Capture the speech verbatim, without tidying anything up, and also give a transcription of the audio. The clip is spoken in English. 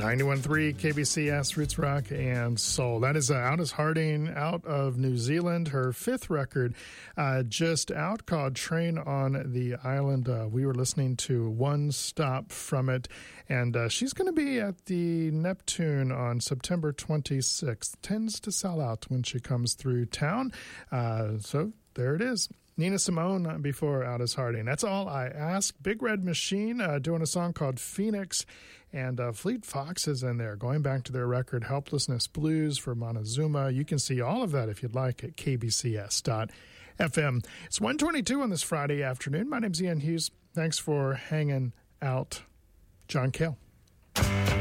ninety-one point three K B C S, Roots Rock and Soul. That is uh, Aldous Harding out of New Zealand. Her fifth record uh, just out, called Train on the Island. Uh, we were listening to One Stop from it, and uh, she's going to be at the Neptune on September twenty-sixth. Tends to sell out when she comes through town. Uh, so there it is. Nina Simone before Aldous Harding. That's All I Ask. Big Red Machine uh, doing a song called Phoenix, and uh, Fleet Fox is in there, going back to their record Helplessness Blues for Montezuma. You can see all of that if you'd like at k b c s dot f m. It's one twenty-two on this Friday afternoon. My name's Ian Hughes. Thanks for hanging out. John Cale.